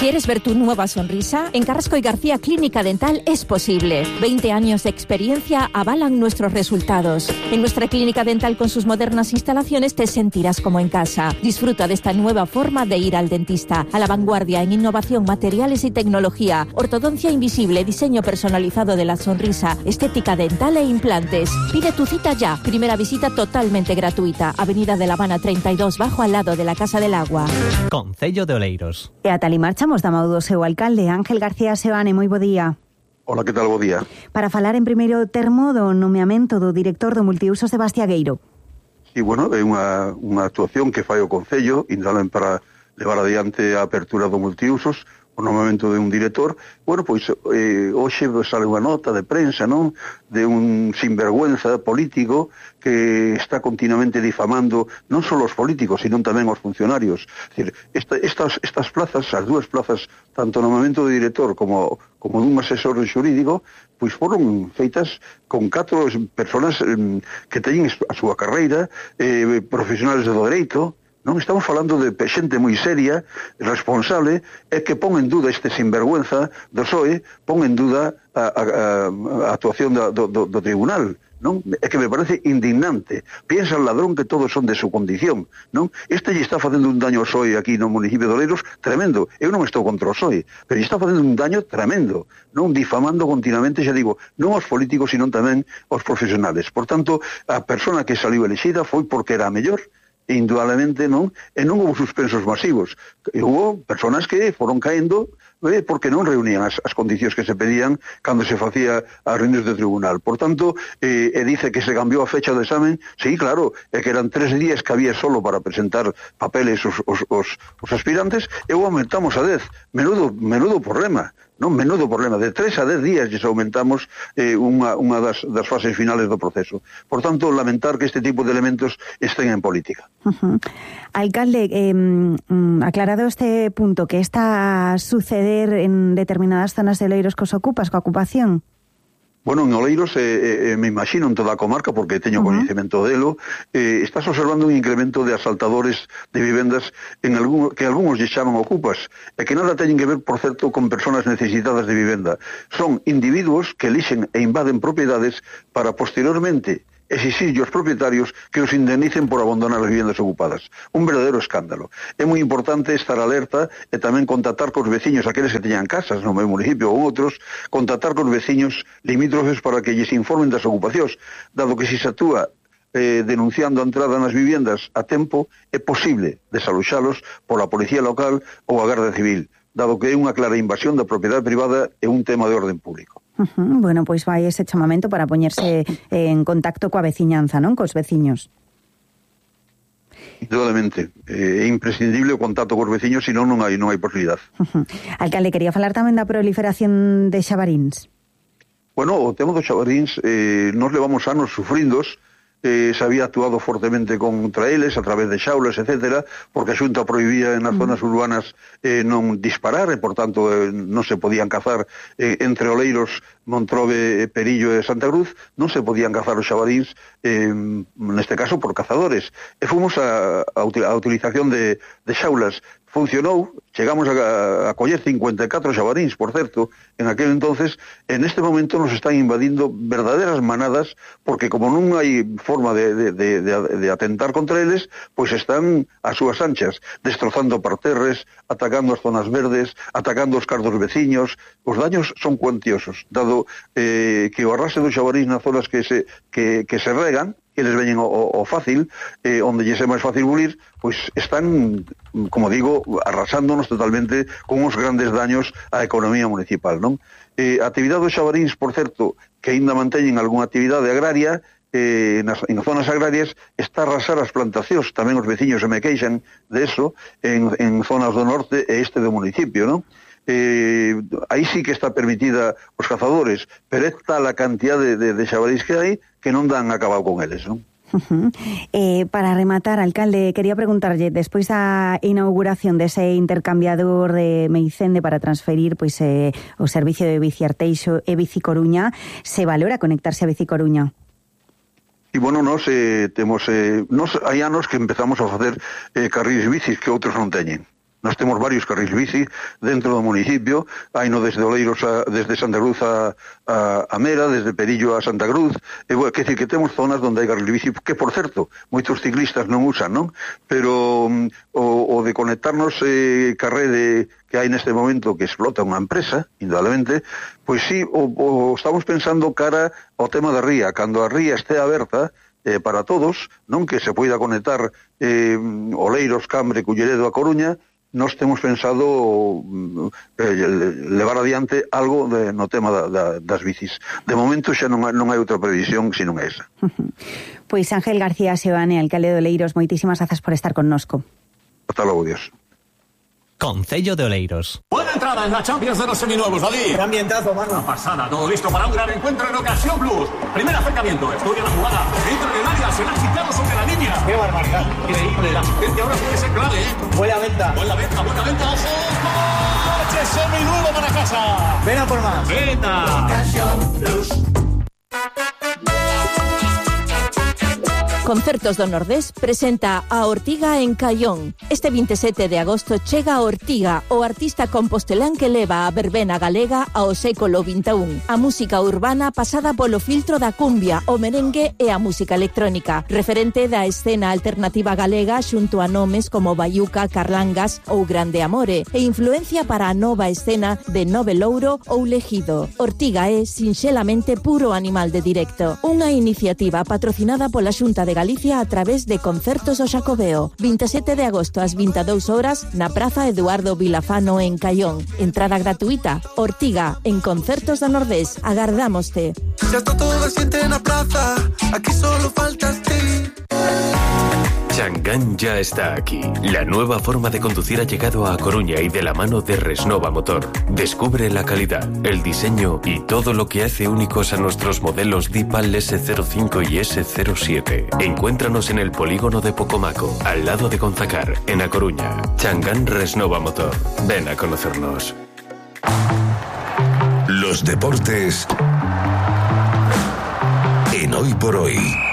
¿Quieres ver tu nueva sonrisa? En Carrasco y García Clínica Dental es posible. 20 años de experiencia avalan nuestros resultados. En nuestra clínica dental con sus modernas instalaciones te sentirás como en casa. Disfruta de esta nueva forma de ir al dentista. A la vanguardia en innovación, materiales y tecnología. Ortodoncia invisible, diseño personalizado de la sonrisa, estética dental e implantes. Pide tu cita ya. Primera visita totalmente gratuita. Avenida de La Habana 32, bajo al lado de la Casa del Agua. Concello de Oleiros. E a tal marchamos da mão do seu alcalde, Ángel García Seoane. Moi bo día. Hola, que tal? Bo día. Para falar en primeiro termo do nomeamento do director do multiusos de Bastiagueiro. Sí, bueno, é unha actuación que fai o Concello, indalen para levar adiante a apertura do multiusos, o nomeamento de un director. Bueno, pois hoxe sale unha nota de prensa, non? De un sinvergüenza político que está continuamente difamando non só os políticos, sino tamén os funcionarios. Es decir, estas plazas, as dúas plazas, tanto o nomeamento de director como dun asesor xurídico, pois foron feitas con 4 persoas que teñen a súa carreira, profesionales do dereito. Non estamos falando de xente moi seria, responsable, e que pon en duda este sinvergüenza do PSOE, pon en duda a actuación do tribunal, non? É que me parece indignante. Piensa el ladrón que todos son de su condición, non? Este lle está facendo un daño ao PSOE aquí no municipio de Oleiros tremendo. Eu non estou contra o PSOE, pero lle está facendo un daño tremendo, non? Difamando continuamente, xa digo, non aos políticos, sino tamén aos profesionales. Por tanto, a persona que saliu elixida foi porque era a mellor, indudablemente non, e non houve suspensos masivos. Houve personas que foron caendo porque non reunían as condicións que se pedían cando se facía as reunións do tribunal. Por tanto, dice que se cambiou a fecha do examen. Sí, claro, é que eran 3 días que había solo para presentar papeles os aspirantes, e o aumentamos a 10. Menudo problema. Non, menudo problema. De 3 a 10 días lles aumentamos unha das fases finales do proceso. Por tanto, lamentar que este tipo de elementos estén en política. Alcalde, aclarado este punto, que está a suceder en determinadas zonas de Oleiros cos ocupas, coa ocupación? Bueno, en Oleiros, me imagino en toda a comarca, porque teño coñecemento delo, estás observando un incremento de asaltadores de vivendas que algúns lle chaman ocupas, e que nada teñen que ver, por certo, con persoas necesitadas de vivenda. Son individuos que elixen e invaden propiedades para posteriormente exixir aos propietarios que os indemnicen por abandonar as vivendas ocupadas. Un verdadeiro escándalo. É moi importante estar alerta e tamén contactar cos veciños, aqueles que teñan casas no meu municipio ou outros, contactar cos veciños limítrofes para que lles informen das ocupacións, dado que se actúa denunciando a entrada nas vivendas a tempo, é posible desaloxalos pola policía local ou a Garda Civil, dado que é unha clara invasión da propiedade privada e un tema de orden público. Bueno, pois vai ese chamamento para poñerse en contacto coa veciñanza, non? Cos veciños. Indudablemente. É imprescindible o contacto cos veciños, senón non hai posibilidade. Alcalde, quería falar tamén da proliferación de xabaríns. Bueno, o tema dos xabaríns, nos levamos anos sufrindos, se había actuado fortemente contra eles a través de xaulas, etcétera, porque a Xunta prohibía nas zonas urbanas non disparar, e por tanto non se podían cazar entre Oleiros, Montrobe, Perillo e Santa Cruz, non se podían cazar os xabaríns, neste caso por cazadores, e fomos a utilización de xaulas. Funcionou, chegamos a coller 54 xabaríns, por certo, en aquel entonces. En este momento nos están invadindo verdaderas manadas, porque como non hai forma de atentar contra eles, pois están ás súas anchas, destrozando parterres, atacando as zonas verdes, atacando os cardos veciños. Os daños son cuantiosos, dado que o arrastre dos xabaríns nas zonas que se regan, que eles veñen o fácil, onde lles é máis fácil bulir, pois están, como digo, arrasándonos totalmente con uns grandes daños á economía municipal, non? A actividade dos xabaríns, por certo, que aínda manteñen algunha actividade agraria, en zonas agrarias, está a arrasar as plantacións. Tamén os veciños se me queixan de eso, en zonas do norte e este do municipio, non? Aí sí que está permitida os cazadores, pero é tal a cantidad de xabaríns que hai que non dan acabado con eles, non? Para rematar, alcalde, quería preguntarlle, despois da inauguración dese intercambiador de Meicende para transferir pois o servicio de Bici Arteixo e Bici Coruña, se valora conectarse a Bici Coruña? E, bueno, nos hai anos que empezamos a facer carriles bicis que outros non teñen. Nós temos varios carrils bici dentro do municipio, haino desde Oleiros desde Santa Cruz a Mera, desde Perillo a Santa Cruz, e quer decir que temos zonas onde hai carril bici, que por certo, moitos ciclistas non usan, non? Pero o de conectarnos ca rede que hai neste momento que explota unha empresa, indudablemente, pois sí, o estamos pensando cara ao tema da ría, cando a ría este aberta, para todos, non que se poida conectar Oleiros, Cambre, Culleredo a Coruña, nós temos pensado levar adiante algo no tema das bicis. De momento xa non hai outra previsión senón esa. Pois Ángel García Seoane, alcalde de Oleiros, moitísimas grazas por estar connosco. Hasta logo, Dios. Concello de Oleiros. Buena entrada en la Champions de los seminuevos, David. Qué ambientazo, mano. Una pasada, todo listo para un gran encuentro en Ocasión Plus. Primer acercamiento, estudia la jugada. Entra en el área, se la ha quitado sobre la línea. Qué barbaridad. Increíble, la asistencia ahora puede ser clave, ¿eh? Buena venta. Buena venta, ojo. ¡Coche seminuevo para casa! Ven a por más. ¡Venta! Ocasión Plus. Concertos do Nordés presenta a Ortiga en Caión. Este 27 de agosto chega a Ortiga, o artista compostelán que leva a verbena galega ao século XXI. A música urbana pasada polo filtro da cumbia, o merengue e a música electrónica. Referente da escena alternativa galega xunto a nomes como Baiuca, Carlangas ou Grande Amore, e influencia para a nova escena de Nove Louro ou Legido. Ortiga é, sinxelamente, puro animal de directo. Unha iniciativa patrocinada pola Xunta de Galicia a través de Concertos do Xacobeo. 27 de agosto ás 22 horas na Praza Eduardo Vilafano en Caión. Entrada gratuita. Ortiga en Concertos do Nordés. Agardámoste. Ya está todo siente na plaza. Aquí solo faltas ti. Changán ya está aquí. La nueva forma de conducir ha llegado a Coruña y de la mano de Resnova Motor. Descubre la calidad, el diseño y todo lo que hace únicos a nuestros modelos Dipal S05 y S07. Encuéntranos en el polígono de Pocomaco, al lado de Gonzacar, en A Coruña. Changán Resnova Motor. Ven a conocernos. Los deportes en Hoy por Hoy.